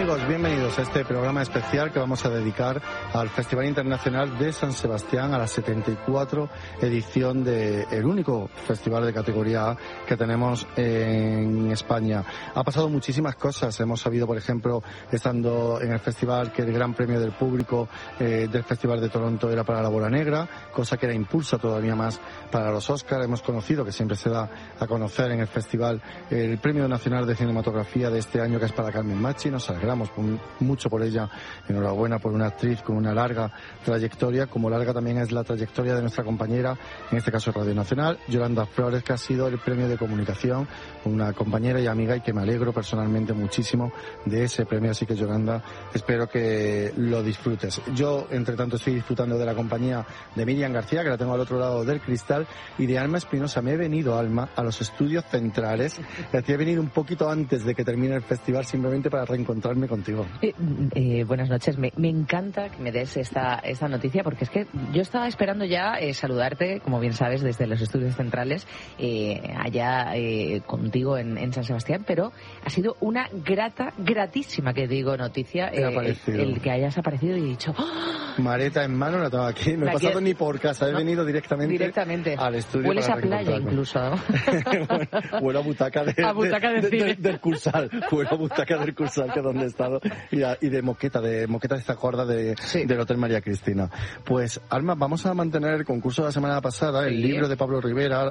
amigos, bienvenidos a este programa especial que vamos a dedicar al Festival Internacional de San Sebastián, a la 74 edición del único festival de categoría A que tenemos en España. Ha pasado muchísimas cosas. Hemos sabido, por ejemplo, estando en el festival, que el gran premio del público del Festival de Toronto era para La Bola Negra, cosa que era impulsa todavía más para los Oscar. Hemos conocido, que siempre se da a conocer en el festival, el Premio Nacional de Cinematografía de este año, que es para Carmen Machi. Nos alegramos mucho por ella. Enhorabuena por una actriz con una larga trayectoria, como larga también es la trayectoria de nuestra compañera, en este caso Radio Nacional, Yolanda Flores, que ha sido el premio de comunicación, una compañera y amiga, y que me alegro personalmente muchísimo de ese premio. Así que, Yolanda, espero que lo disfrutes. Yo, entre tanto, estoy disfrutando de la compañía de Miriam García, que la tengo al otro lado del cristal, y de Alma Espinosa. Me he venido, Alma, a los estudios centrales. He venido un poquito antes de que termine el festival, simplemente para reencontrarme contigo. Buenas noches. Me encanta que me des esta noticia, porque es que yo estaba esperando ya saludarte, como bien sabes, desde los estudios centrales, allá contigo en San Sebastián, pero ha sido una gratísima, que digo, noticia el que hayas aparecido y he dicho... ¡Oh! Maleta en mano, la tengo aquí. No he pasado ni por casa, he venido directamente al estudio. Hueles a playa incluso. Bueno, huelo a butaca del Cursal. Huelo a butaca del Cursal, que es donde he estado, y de moqueta de esta gorda del Hotel María Cristina. Pues, Alma, vamos a mantener el concurso de la semana pasada, el libro de Pablo Rivero,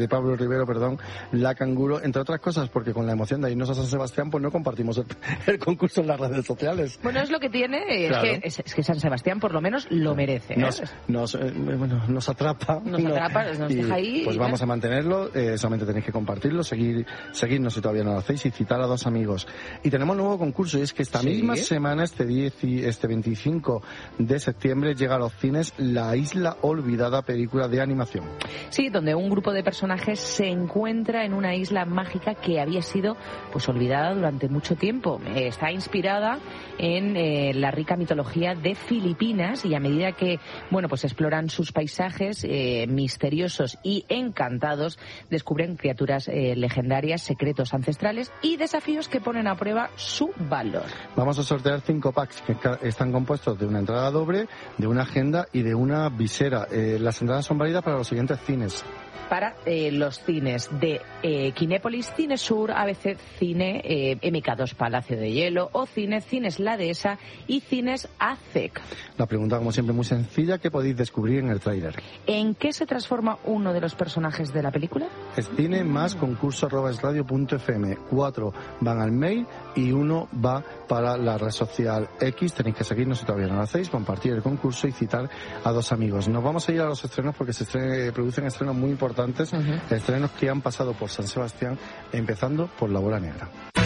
La Canguro, entre otras cosas, porque con la emoción de irnos a San Sebastián, pues no compartimos el concurso en las redes sociales. Bueno, es lo que tiene, claro. Es que San Sebastián por lo menos lo merece. Nos atrapa. Nos deja ahí. Pues vamos a mantenerlo, solamente tenéis que compartirlo, seguirnos si todavía no lo hacéis, y citar a 2 amigos. Y tenemos un nuevo concurso, y es que esta misma semana, este 25 de septiembre, llega a los cines La Isla Olvidada, película de animación. Sí, donde un grupo de personajes se encuentra en una isla mágica que había sido pues olvidada durante mucho tiempo. Está inspirada en la rica mitología de Filipinas, y a medida que pues exploran sus paisajes misteriosos y encantados, descubren criaturas legendarias, secretos ancestrales y desafíos que ponen a prueba su valor. Vamos a sortear 5 packs que están compuestos de una entrada doble, de una agenda y de una visera. Las entradas son válidas para los siguientes cines. Para los cines de Kinépolis, Cine Sur, ABC Cine, MK2 Palacio de Hielo, o Cines La Dehesa y Cines ACEC. La pregunta, como siempre, muy sencilla: ¿qué podéis descubrir en el tráiler? ¿En qué se transforma uno de los personajes de la película? Es cine más concurso@esradio.fm. 4 van al mail y 1 va para la red social X. Tenéis que seguirnos si todavía no lo hacéis, compartir el concurso y citar a 2 amigos. Nos vamos a ir a los estrenos, porque se producen estrenos muy importantes, estrenos que han pasado por San Sebastián, empezando por La Bola Negra.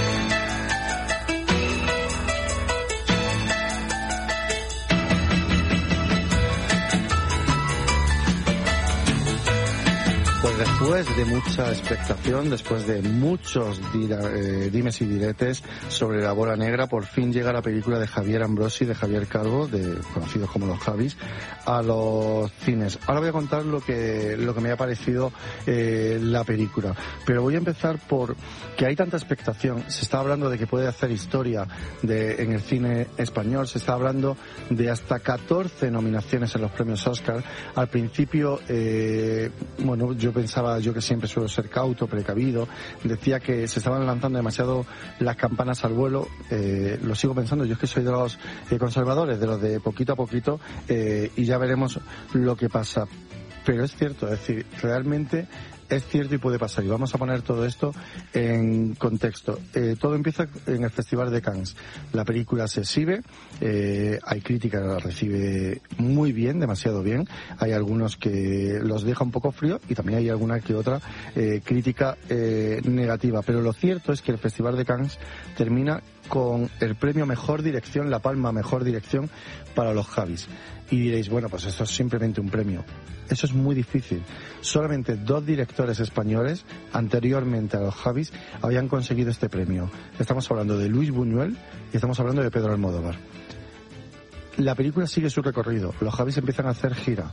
Pues después de mucha expectación, después de muchos dimes y diretes sobre La Bola Negra, por fin llega la película de Javier Ambrosi, de Javier Calvo, conocidos como los Javis, a los cines. Ahora voy a contar lo que me ha parecido la película, pero voy a empezar por que hay tanta expectación. Se está hablando de que puede hacer historia en el cine español, se está hablando de hasta 14 nominaciones en los premios Oscar. Al principio, yo pensaba, yo que siempre suelo ser cauto, precavido, decía que se estaban lanzando demasiado las campanas al vuelo. Lo sigo pensando, yo es que soy de los conservadores, de los de poquito a poquito, y ya veremos lo que pasa. Pero es cierto, es decir, realmente es cierto y puede pasar. Y vamos a poner todo esto en contexto. Todo empieza en el Festival de Cannes. La película se exhibe, hay crítica que la recibe muy bien, demasiado bien. Hay algunos que los deja un poco frío y también hay alguna que otra crítica negativa. Pero lo cierto es que el Festival de Cannes termina con el premio Mejor Dirección, la palma Mejor Dirección para los Javis. Y diréis, bueno, pues esto es simplemente un premio. Eso es muy difícil. Solamente 2 directores españoles anteriormente a los Javis habían conseguido este premio. Estamos hablando de Luis Buñuel y estamos hablando de Pedro Almodóvar. La película sigue su recorrido. Los Javis empiezan a hacer gira.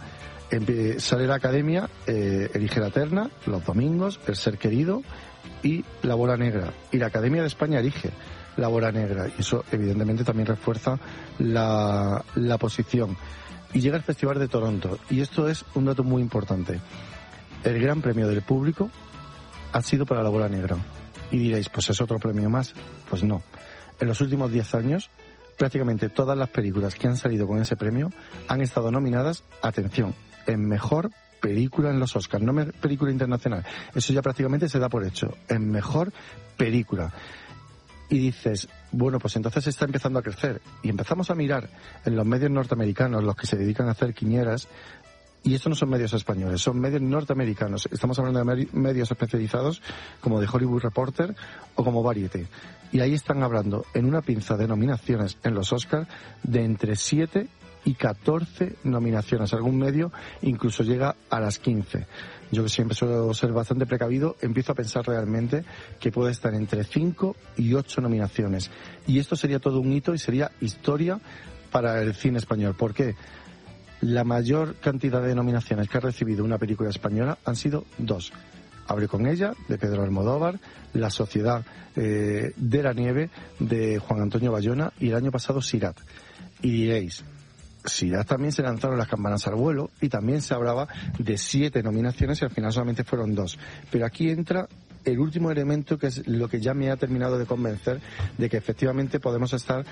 Sale la Academia, elige la terna, Los domingos, El ser querido y La bola negra. Y la Academia de España elige La bola negra. Y eso, evidentemente, también refuerza la posición. Y llega el Festival de Toronto. Y esto es un dato muy importante. El gran premio del público ha sido para La bola negra. Y diréis, pues es otro premio más. Pues no. En los últimos 10 años, prácticamente todas las películas que han salido con ese premio han estado nominadas, atención, en mejor película en los Oscars, no película internacional. Eso ya prácticamente se da por hecho. En mejor película. Y dices, bueno, pues entonces está empezando a crecer. Y empezamos a mirar en los medios norteamericanos, los que se dedican a hacer quinielas, y estos no son medios españoles, son medios norteamericanos. Estamos hablando de medios especializados como The Hollywood Reporter o como Variety. Y ahí están hablando, en una pinza de nominaciones en los Oscars, de entre 7 y 14 nominaciones. Algún medio incluso llega a las 15. Yo, que siempre suelo ser bastante precavido, empiezo a pensar realmente que puede estar entre 5 y 8 nominaciones. Y esto sería todo un hito y sería historia para el cine español. ¿Por qué? La mayor cantidad de nominaciones que ha recibido una película española han sido 2. Hablé con ella, de Pedro Almodóvar, La sociedad de la nieve, de Juan Antonio Bayona, y el año pasado Sirat. Y diréis, Sirat también se lanzaron las campanas al vuelo y también se hablaba de 7 nominaciones y al final solamente fueron 2. Pero aquí entra el último elemento, que es lo que ya me ha terminado de convencer de que efectivamente podemos estar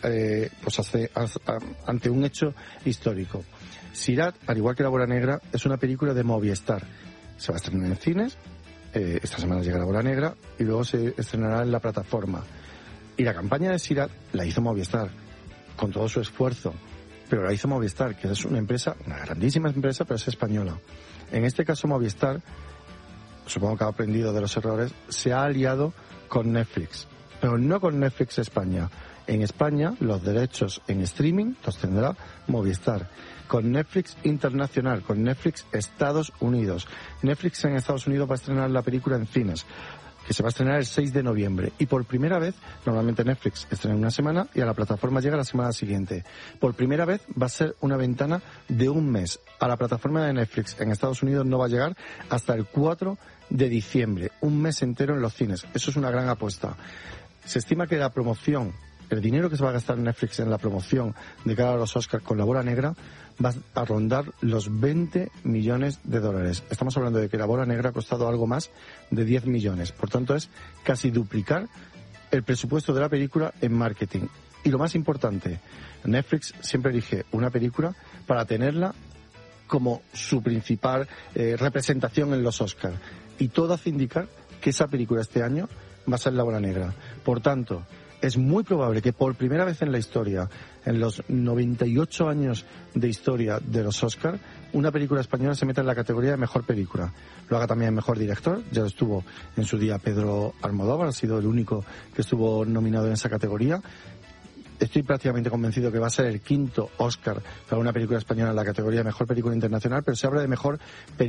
ante un hecho histórico. Sirat, al igual que La bola negra, es una película de Movistar. Se va a estrenar en cines, esta semana llega La bola negra y luego se estrenará en la plataforma. Y la campaña de Sirat la hizo Movistar, con todo su esfuerzo, pero la hizo Movistar, que es una empresa, una grandísima empresa, pero es española. En este caso Movistar, supongo que ha aprendido de los errores, se ha aliado con Netflix, pero no con Netflix España. En España los derechos en streaming los tendrá Movistar. Con Netflix Internacional, con Netflix Estados Unidos. Netflix en Estados Unidos va a estrenar la película en cines, que se va a estrenar el 6 de noviembre. Y por primera vez, normalmente Netflix estrena una semana y a la plataforma llega la semana siguiente. Por primera vez va a ser una ventana de un mes. A la plataforma de Netflix en Estados Unidos no va a llegar hasta el 4 de diciembre. Un mes entero en los cines. Eso es una gran apuesta. Se estima que la promoción, el dinero que se va a gastar en Netflix en la promoción de cara a los Oscars con La bola negra, va a rondar los 20 millones de dólares. Estamos hablando de que La bola negra ha costado algo más de 10 millones. Por tanto, es casi duplicar el presupuesto de la película en marketing. Y lo más importante, Netflix siempre elige una película para tenerla como su principal representación en los Oscars. Y todo hace indicar que esa película este año va a ser La bola negra. Por tanto, es muy probable que por primera vez en la historia, en los 98 años de historia de los Oscars, una película española se meta en la categoría de mejor película. Lo haga también mejor director, ya lo estuvo en su día Pedro Almodóvar, ha sido el único que estuvo nominado en esa categoría. Estoy prácticamente convencido que va a ser el 5º Oscar para una película española en la categoría de mejor película internacional, pero se habla de mejor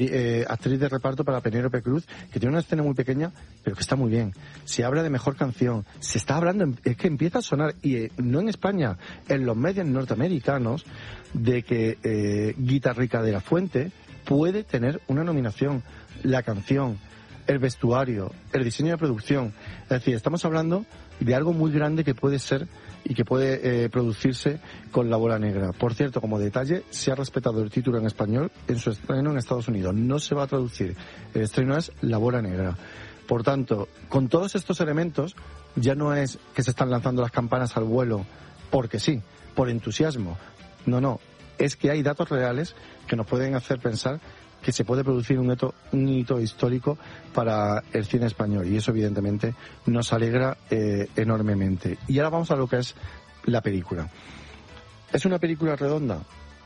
actriz de reparto para Penélope Cruz, que tiene una escena muy pequeña, pero que está muy bien. Se habla de mejor canción. Se está hablando, es que empieza a sonar, y no en España, en los medios norteamericanos, de que Guitarrica de la Fuente puede tener una nominación. La canción, el vestuario, el diseño de producción. Es decir, estamos hablando de algo muy grande que puede ser y que puede producirse con La bola negra. Por cierto, como detalle, se ha respetado el título en español en su estreno en Estados Unidos. No se va a traducir. El estreno es La bola negra. Por tanto, con todos estos elementos, ya no es que se están lanzando las campanas al vuelo porque sí, por entusiasmo. No. Es que hay datos reales que nos pueden hacer pensar que se puede producir un hito histórico para el cine español, y eso evidentemente nos alegra enormemente. Y ahora vamos a lo que es la película. ¿Es una película redonda?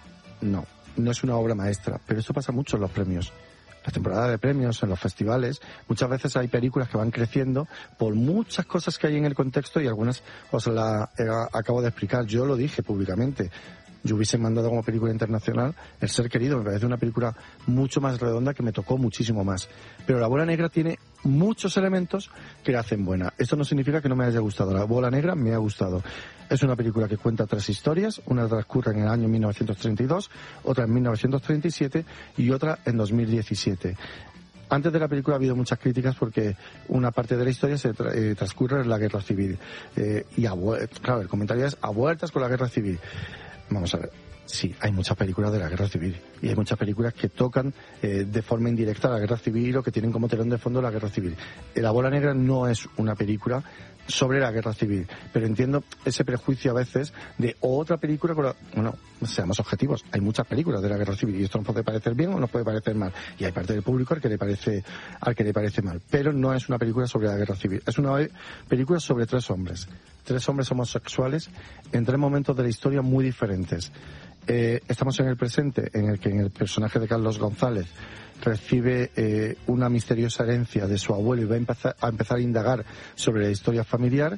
No es una obra maestra, pero esto pasa mucho en los premios. La temporada de premios, en los festivales, muchas veces hay películas que van creciendo por muchas cosas que hay en el contexto, y algunas os las acabo de explicar. Yo lo dije públicamente. Yo hubiese mandado como película internacional El ser querido, me parece una película mucho más redonda que me tocó muchísimo más. Pero La bola negra tiene muchos elementos que la hacen buena. Esto no significa que no me haya gustado. La Bola Negra me ha gustado. Es una película que cuenta 3 historias. Una transcurre en el año 1932, otra en 1937 y otra en 2017. Antes de la película ha habido muchas críticas porque una parte de la historia se transcurre en la Guerra Civil. Claro, el comentario es a vueltas con la Guerra Civil. Vamos a ver. Sí, hay muchas películas de la Guerra Civil y hay muchas películas que tocan de forma indirecta la Guerra Civil o que tienen como telón de fondo la Guerra Civil. La Bola Negra no es una película sobre la Guerra Civil, pero entiendo ese prejuicio a veces de otra película con la... Bueno, seamos objetivos, hay muchas películas de la Guerra Civil y esto nos puede parecer bien o nos puede parecer mal, y hay parte del público al que le parece mal, pero no es una película sobre la Guerra Civil, es una película sobre 3 hombres homosexuales en 3 momentos de la historia muy diferentes. Estamos en el presente, en el que en el personaje de Carlos González recibe una misteriosa herencia de su abuelo y va a empezar a indagar sobre la historia familiar,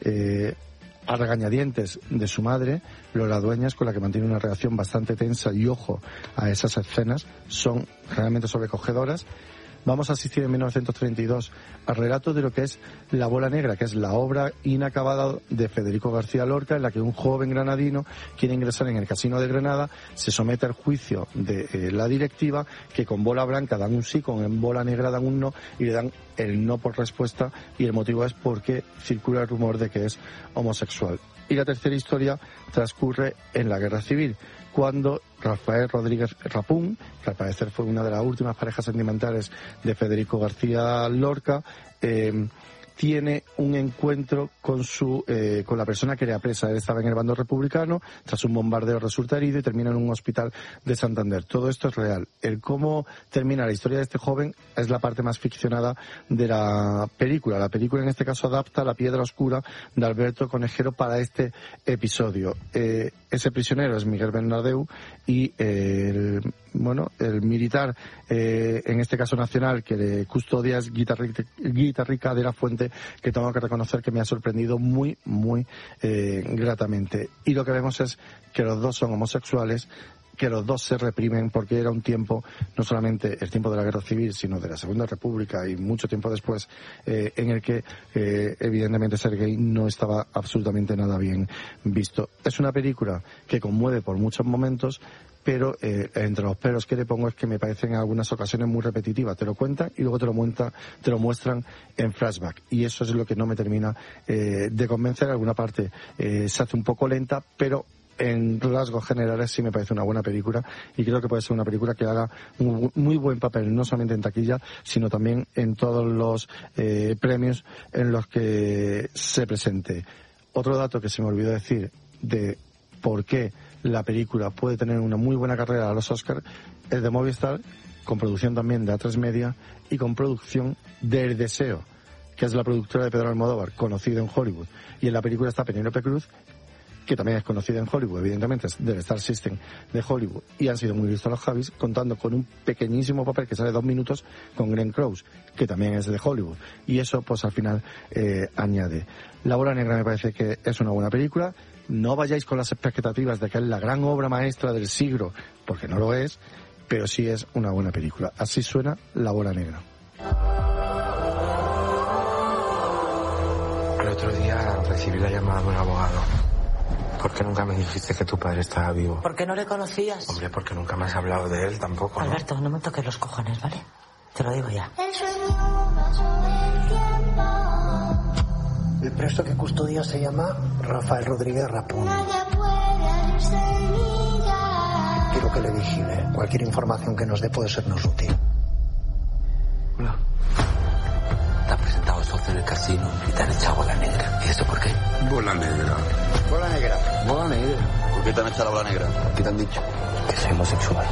a regañadientes de su madre, Lola Dueñas, con la que mantiene una relación bastante tensa, y ojo a esas escenas, son realmente sobrecogedoras. Vamos a asistir en 1932 al relato de lo que es La Bola Negra, que es la obra inacabada de Federico García Lorca, en la que un joven granadino quiere ingresar en el Casino de Granada, se somete al juicio de la directiva, que con bola blanca dan un sí, con bola negra dan un no, y le dan el no por respuesta, y el motivo es porque circula el rumor de que es homosexual. Y la tercera historia transcurre en la Guerra Civil, cuando Rafael Rodríguez Rapún, que al parecer fue una de las últimas parejas sentimentales de Federico García Lorca, tiene un encuentro con la persona que era presa. Él estaba en el bando republicano, tras un bombardeo resulta herido y termina en un hospital de Santander. Todo esto es real. El cómo termina la historia de este joven es la parte más ficcionada de la película. La película en este caso adapta La Piedra Oscura de Alberto Conejero para este episodio. Ese prisionero es Miguel Bernardeu y el militar, en este caso nacional, que le custodia es Guitarrica de la Fuente, que tengo que reconocer que me ha sorprendido muy, muy gratamente. Y lo que vemos es que los dos son homosexuales, que los dos se reprimen, porque era un tiempo, no solamente el tiempo de la Guerra Civil, sino de la Segunda República y mucho tiempo después, en el que evidentemente ser gay no estaba absolutamente nada bien visto. Es una película que conmueve por muchos momentos, pero entre los peros que le pongo es que me parecen en algunas ocasiones muy repetitivas. Te lo cuentan y luego te lo muestran en flashback, y eso es lo que no me termina de convencer. Alguna parte se hace un poco lenta, pero en rasgos generales sí me parece una buena película, y creo que puede ser una película que haga un muy buen papel, no solamente en taquilla, sino también en todos los premios en los que se presente. Otro dato que se me olvidó decir de por qué la película puede tener una muy buena carrera a los Oscars es de Movistar, con producción también de A3 Media y con producción de El Deseo, que es la productora de Pedro Almodóvar, conocida en Hollywood. Y en la película está Penélope Cruz, que también es conocida en Hollywood, evidentemente es del Star System de Hollywood, y han sido muy vistos los Javis, contando con un pequeñísimo papel que sale 2 minutos con Glenn Close, que también es de Hollywood, y eso pues al final añade. La Bola Negra me parece que es una buena película. No vayáis con las expectativas de que es la gran obra maestra del siglo, porque no lo es, pero sí es una buena película. Así suena La Bola Negra. El otro día recibí la llamada de un abogado. ¿Por qué nunca me dijiste que tu padre estaba vivo? ¿Por qué no le conocías? Hombre, porque nunca me has hablado de él tampoco, ¿no? Alberto, no me toques los cojones, ¿vale? Te lo digo ya. El preso que custodia se llama Rafael Rodríguez Rapún. Quiero que le vigile. Cualquier información que nos dé puede sernos útil. Hola. Te has presentado socio en el casino y te han echado bola negra. ¿Y eso por qué? Bola negra. Bola negra. Bola negra. ¿Por qué te han echado la bola negra? ¿Qué te han dicho? Que soy homosexual.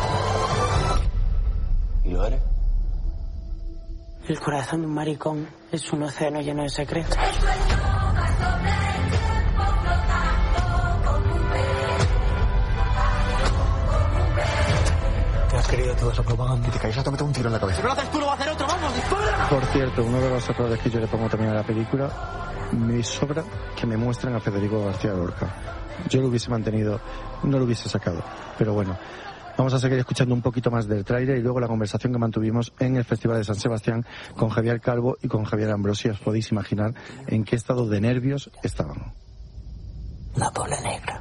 ¿Y lo eres? El corazón de un maricón es un océano lleno de secretos. ¿Te has creído todo eso propaganda? Si te caes, te meto un tiro en la cabeza. Si no lo haces tú, lo va a hacer otro. ¡Vamos, dispara! Por cierto, uno de los errores que yo le pongo también a la película, me sobra que me muestren a Federico García Lorca. Yo lo hubiese mantenido, no lo hubiese sacado, pero bueno. Vamos a seguir escuchando un poquito más del tráiler y luego la conversación que mantuvimos en el Festival de San Sebastián con Javier Calvo y con Javier Ambrosi. Os podéis imaginar en qué estado de nervios estaban. La bola negra.